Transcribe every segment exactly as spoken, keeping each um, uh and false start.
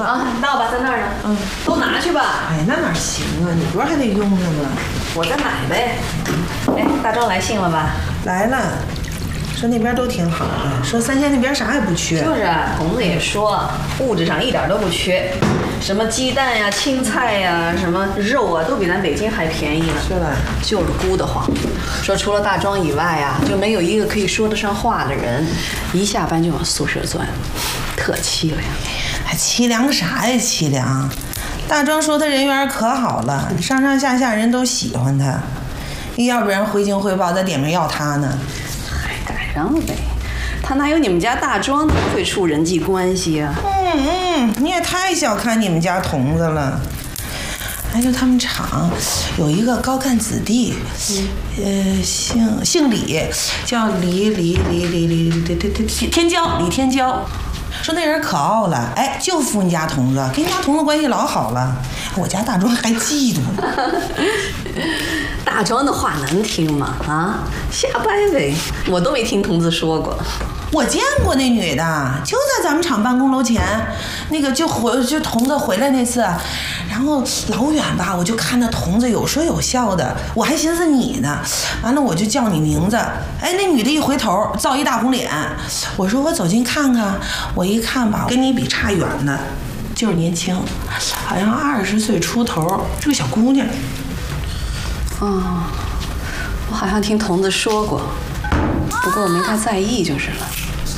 啊，到吧，在那儿呢。嗯，都拿去吧。 哎，那哪行啊？你不是还得用它吗？ 我再买呗。哎，大庄来信了吧？ 来了，说那边都挺好的，说三鲜那边啥也不缺。 就是啊，童子也说，物质上一点都不缺，什么鸡蛋呀、青菜呀、什么肉啊，都比咱北京还便宜呢。 是吧？ 就是咕得慌，说除了大庄以外啊，就没有一个可以说得上话的人，一下班就往宿舍钻，特凄凉。 还凄凉啥呀？凄凉！大庄说他人缘可好了，上上下下人都喜欢他，要不然回京汇报咋点名要他呢？ 嗨，赶上了呗。他哪有你们家大庄那么会处人际关系啊？ 嗯嗯，你也太小看你们家童子了。还就他们厂有一个高干子弟，呃，姓姓李，叫李李李李李李天天骄，李天骄。说那人可傲了，哎，就服你家童子，跟你家童子关系老好了。我家大庄还嫉妒呢。 大庄的话能听吗？啊，瞎掰呗，我都没听童子说过。 我见过那女的，就在咱们厂办公楼前，那个就回就童子回来那次，然后老远吧，我就看那童子有说有笑的，我还寻思你呢，完了我就叫你名字，哎，那女的一回头，造一大红脸，我说我走近看看，我一看吧，跟你比差远了，就是年轻，好像二十岁出头，是个小姑娘。 哦，我好像听童子说过，不过我没太在意就是了。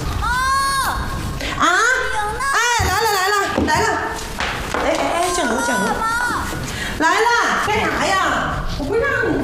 啊！哎，来了来了来了！哎哎哎，酱油酱油！来了，干啥呀？我不让你